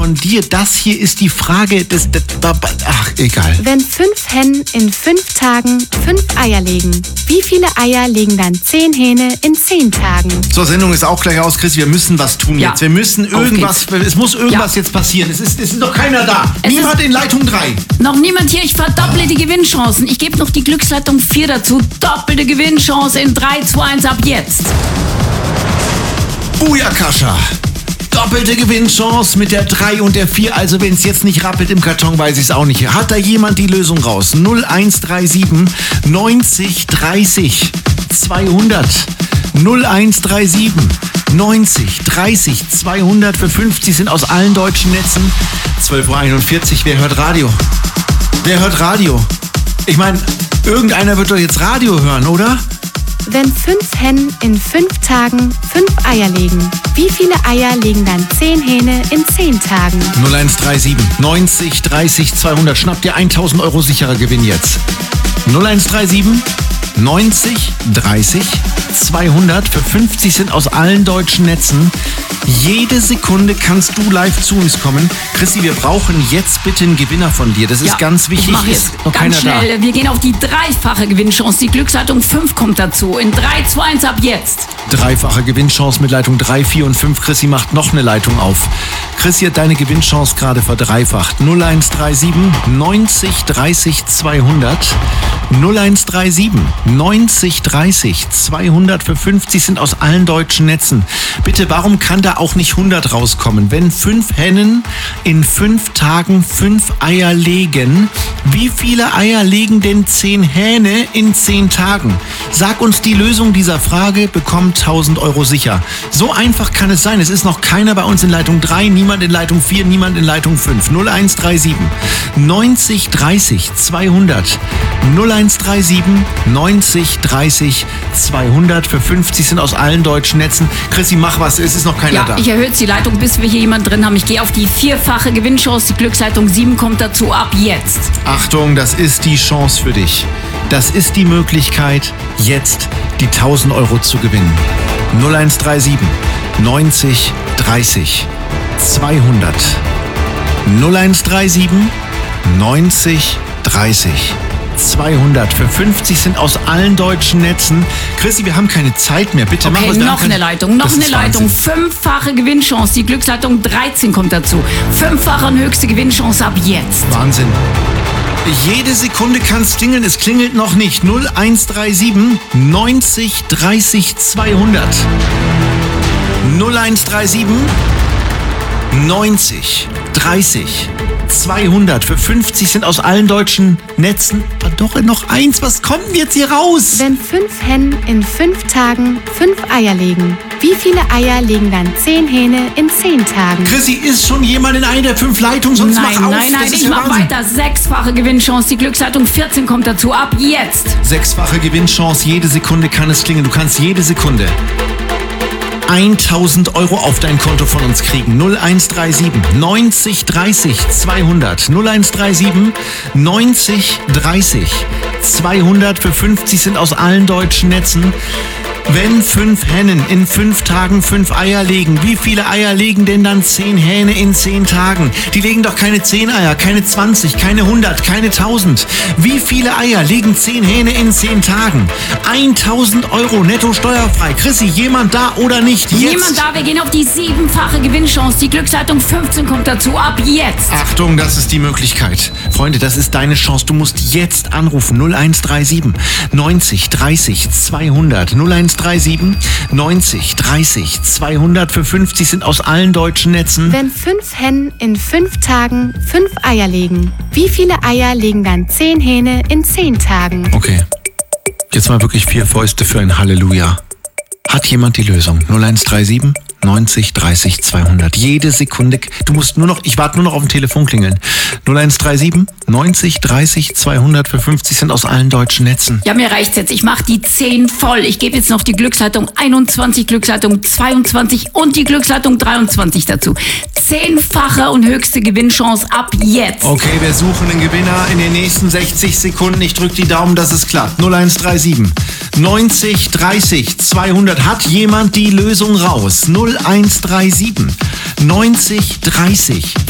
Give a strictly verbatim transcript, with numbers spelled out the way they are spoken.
von dir. Das hier ist die Frage des... des ach, egal. Wenn fünf Hennen in fünf Tagen fünf Eier legen, wie viele Eier legen dann zehn Hähne in zehn Tagen? So, Sendung ist auch gleich aus, Chris. Wir müssen was tun Ja. jetzt. Wir müssen irgendwas... Es muss irgendwas Ja. jetzt passieren. Es ist, es ist noch keiner da. Es Niemand in Leitung drei. Noch niemand hier, ich verdopple die Gewinnchancen. Ich gebe noch die Glücksleitung vier dazu. Doppelte Gewinnchance in drei, zwei, eins ab jetzt. Booyakascha. Doppelte Gewinnchance mit der drei und der vier. Also wenn es jetzt nicht rappelt im Karton, weiß ich es auch nicht. Hat da jemand die Lösung raus? null eins drei sieben neunzig dreißig zweihundert. null eins drei sieben neunzig dreißig zweihundert für fünfzig sind aus allen deutschen Netzen. zwölf Uhr einundvierzig. Wer hört Radio? Wer hört Radio? Ich meine, irgendeiner wird doch jetzt Radio hören, oder? Wenn fünf Hennen in fünf Tagen fünf Eier legen, wie viele Eier legen dann zehn Hähne in zehn Tagen? null eins drei sieben neunzig dreißig zweihundert. Schnappt dir tausend Euro sicherer Gewinn jetzt. null eins drei sieben neunzig dreißig zweihundert. Für fünfzig sind aus allen deutschen Netzen. Jede Sekunde kannst du live zu uns kommen. Christi, wir brauchen jetzt bitte einen Gewinner von dir. Das ist Ja, ganz wichtig. Ich mache Ist jetzt noch ganz keiner schnell. Wir gehen auf die dreifache Gewinnchance. Die Glücksleitung fünf kommt dazu. In drei, zwei, eins ab jetzt. da. Dreifache Gewinnchance mit Leitung drei, vier und fünf. Chrissy macht noch eine Leitung auf. Chrissy hat deine Gewinnchance gerade verdreifacht. null eins drei sieben neunzig dreißig zweihundert. null eins drei sieben neunzig dreißig zweihundert für fünfzig sind aus allen deutschen Netzen. Bitte, warum kann da auch nicht hundert rauskommen? Wenn fünf Hennen in fünf Tagen fünf Eier legen, wie viele Eier legen denn zehn Hähne in zehn Tagen? Sag uns die Lösung dieser Frage, bekommt tausend Euro sicher. So einfach kann es sein. Es ist noch keiner bei uns in Leitung drei, niemand in Leitung vier, niemand in Leitung fünf. null eins drei sieben neunzig dreißig zweihundert. null eins drei sieben neunzig dreißig zweihundert für fünfzig sind aus allen deutschen Netzen. Chrissy, mach was, es ist noch keiner Ja, da. ich erhöhe jetzt die Leitung, bis wir hier jemanden drin haben. Ich gehe auf die vierfache Gewinnchance. Die Glücksleitung sieben kommt dazu. Ab jetzt. Achtung, das ist die Chance für dich. Das ist die Möglichkeit, jetzt die tausend Euro zu gewinnen. null eins drei sieben neunzig dreißig zweihundert. null eins drei sieben neunzig dreißig zweihundert. Für fünfzig sind aus allen deutschen Netzen. Chrissy, wir haben keine Zeit mehr. Bitte mach Okay, was. wir haben noch keine- eine Leitung, noch Das eine ist Leitung. Wahnsinn. Fünffache Gewinnchance. Die Glücksleitung dreizehn kommt dazu. Fünffache und höchste Gewinnchance ab jetzt. Wahnsinn. Jede Sekunde kann es klingeln, es klingelt noch nicht. null eins drei sieben neunzig dreißig zweihundert. null eins drei sieben neunzig dreißig zweihundert. Für fünfzig sind aus allen deutschen Netzen. Ah, doch noch eins, was kommt denn jetzt hier raus? Wenn fünf Hennen in fünf Tagen fünf Eier legen, wie viele Eier legen dann zehn Hähne in zehn Tagen? Chrissy, ist schon jemand in einer der fünf Leitungen, sonst Nein, mach auf. nein, nein, Das ist ich ja mach Wahnsinn. weiter. Sechsfache Gewinnchance. Die Glücksleitung vierzehn kommt dazu. Ab jetzt. Sechsfache Gewinnchance, jede Sekunde kann es klingen. Du kannst jede Sekunde tausend Euro auf dein Konto von uns kriegen. null eins drei sieben neunzig dreißig zweihundert. null eins drei sieben neunzig dreißig zweihundert für fünfzig sind aus allen deutschen Netzen. Wenn fünf Hennen in fünf Tagen fünf Eier legen, wie viele Eier legen denn dann zehn Hähne in zehn Tagen? Die legen doch keine zehn Eier, keine zwanzig, keine hundert, keine tausend. Wie viele Eier legen zehn Hähne in zehn Tagen? tausend Euro netto steuerfrei. Chrissy, jemand da oder nicht? Jetzt. Niemand da, wir gehen auf die siebenfache Gewinnchance. Die Glücksleitung fünfzehn kommt dazu. Ab jetzt. Achtung, das ist die Möglichkeit. Freunde, das ist deine Chance. Du musst jetzt anrufen. null eins drei sieben neunzig dreißig zweihundert. null eins drei sieben neunzig dreißig zweihundert für fünfzig sind aus allen deutschen Netzen. Wenn fünf Hennen in fünf Tagen fünf Eier legen, wie viele Eier legen dann zehn Hähne in zehn Tagen? Okay. Jetzt mal wirklich vier Fäuste für ein Halleluja. Hat jemand die Lösung? null eins drei sieben neunzig dreißig zweihundert. Jede Sekunde. Du musst nur noch, ich warte nur noch auf dem Telefon klingeln. null eins drei sieben neunzig dreißig zweihundert für fünfzig sind aus allen deutschen Netzen. Ja, mir reicht's jetzt. Ich mache die zehn voll. Ich gebe jetzt noch die Glücksleitung einundzwanzig, Glücksleitung zweiundzwanzig und die Glücksleitung dreiundzwanzig dazu. Zehnfache und höchste Gewinnchance ab jetzt. Okay, wir suchen einen Gewinner in den nächsten sechzig Sekunden. Ich drücke die Daumen, dass es klappt. null eins drei sieben neunzig dreißig zweihundert. Hat jemand die Lösung raus? null eins drei sieben neunzig dreißig